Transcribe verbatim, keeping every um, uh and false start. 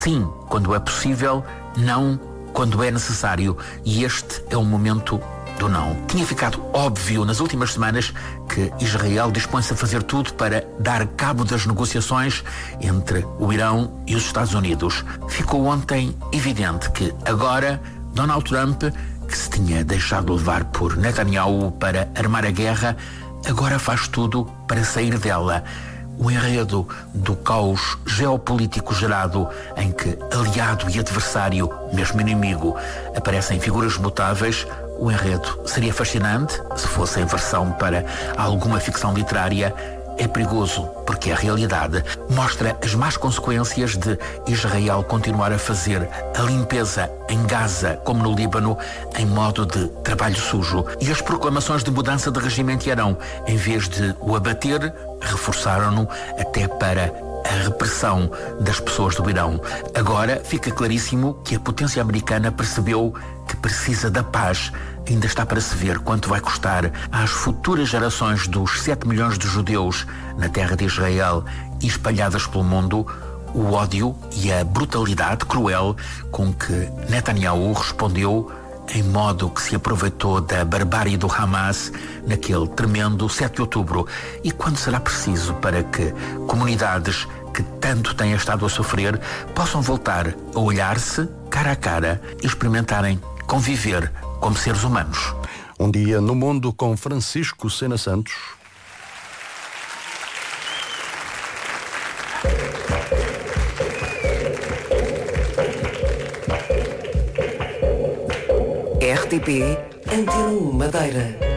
Sim, quando é possível, não quando é necessário. E este é o momento do não. Tinha ficado óbvio nas últimas semanas que Israel dispõe-se a fazer tudo para dar cabo das negociações entre o Irão e os Estados Unidos. Ficou ontem evidente que agora Donald Trump, que se tinha deixado levar por Netanyahu para armar a guerra, agora faz tudo para sair dela. O enredo do caos geopolítico gerado, em que aliado e adversário, mesmo inimigo, aparecem figuras mutáveis. O enredo seria fascinante se fosse em versão para alguma ficção literária. É perigoso porque a realidade mostra as más consequências de Israel continuar a fazer a limpeza em Gaza, como no Líbano, em modo de trabalho sujo. E as proclamações de mudança de regime em Teherão, em vez de o abater, reforçaram-no até para a repressão das pessoas do Irão. Agora fica claríssimo que a potência americana percebeu que precisa da paz. Ainda está para se ver quanto vai custar às futuras gerações dos sete milhões de judeus na terra de Israel e espalhadas pelo mundo o ódio e a brutalidade cruel com que Netanyahu respondeu, em modo que se aproveitou da barbárie do Hamas naquele tremendo sete de outubro. E quando será preciso para que comunidades que tanto têm estado a sofrer possam voltar a olhar-se cara a cara e experimentarem conviver como seres humanos. Um dia no mundo com Francisco Sena Santos. R T P Antena um Madeira.